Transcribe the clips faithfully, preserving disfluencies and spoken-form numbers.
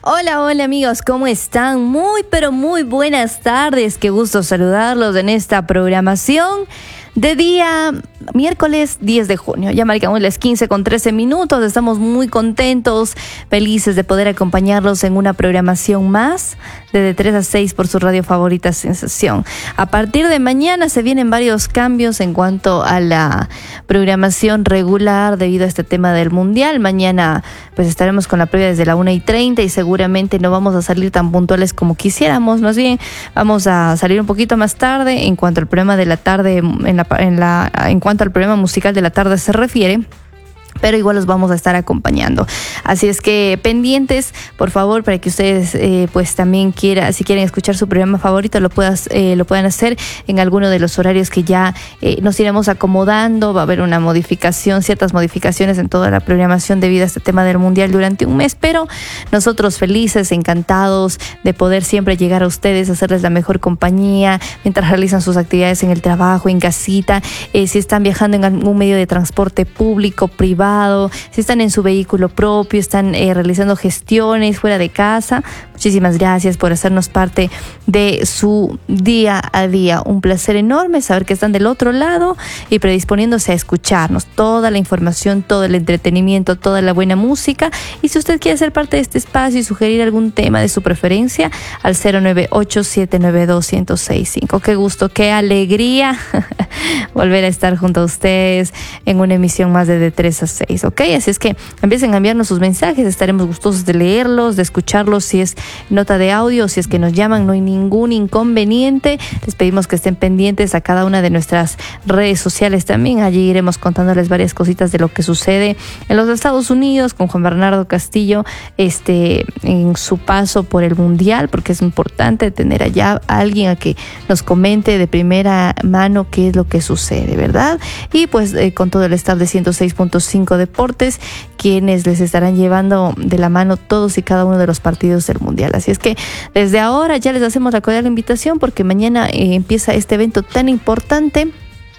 Hola, hola amigos, ¿cómo están? Muy, pero muy buenas tardes. Qué gusto saludarlos en esta programación de día miércoles diez de junio. Ya marcamos las quince con trece minutos. Estamos muy contentos, felices de poder acompañarlos en una programación más de tres a seis por su radio favorita Sensación. A partir de mañana se vienen varios cambios en cuanto a la programación regular debido a este tema del Mundial. Mañana pues estaremos con la previa desde la una y treinta y seguramente no vamos a salir tan puntuales como quisiéramos. Más bien vamos a salir un poquito más tarde en cuanto al programa de la tarde, en la, en la, en cuanto al programa musical de la tarde se refiere, pero igual los vamos a estar acompañando. Así es que pendientes, por favor, para que ustedes eh, pues también quiera, si quieren escuchar su programa favorito, lo puedas, eh, lo puedan hacer en alguno de los horarios que ya eh, nos iremos acomodando. Va a haber una modificación, ciertas modificaciones en toda la programación debido a este tema del Mundial durante un mes, pero nosotros felices, encantados de poder siempre llegar a ustedes, hacerles la mejor compañía mientras realizan sus actividades en el trabajo, en casita, eh, si están viajando en algún medio de transporte público, privado, si están en su vehículo propio, están eh, realizando gestiones fuera de casa. Muchísimas gracias por hacernos parte de su día a día. Un placer enorme saber que están del otro lado y predisponiéndose a escucharnos. Toda la información, todo el entretenimiento, toda la buena música. Y si usted quiere ser parte de este espacio y sugerir algún tema de su preferencia, al cero nueve ocho siete nueve dos uno cero seis cinco. Qué gusto, qué alegría volver a estar junto a ustedes en una emisión más de De tres a seis, ¿ok? Así es que empiecen a enviarnos sus mensajes, estaremos gustosos de leerlos, de escucharlos, si es nota de audio, si es que nos llaman, no hay ningún inconveniente. Les pedimos que estén pendientes a cada una de nuestras redes sociales también. Allí iremos contándoles varias cositas de lo que sucede en los Estados Unidos con Juan Bernardo Castillo, este, en su paso por el Mundial, porque es importante tener allá a alguien a que nos comente de primera mano qué es lo que sucede, ¿verdad? Y pues eh, con todo el staff de ciento seis punto cinco Deportes, quienes les estarán llevando de la mano todos y cada uno de los partidos del Mundial. Así es que desde ahora ya les hacemos la cordial invitación, porque mañana eh, empieza este evento tan importante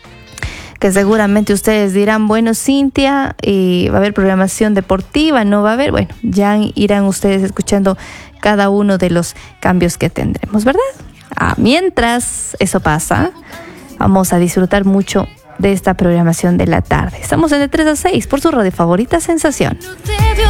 que seguramente ustedes dirán, bueno, Cintia, eh, va a haber programación deportiva, no va a haber. Bueno, ya irán ustedes escuchando cada uno de los cambios que tendremos, ¿verdad? Ah, mientras eso pasa, vamos a disfrutar mucho de esta programación de la tarde. Estamos en De tres a seis por su radio favorita Sensación.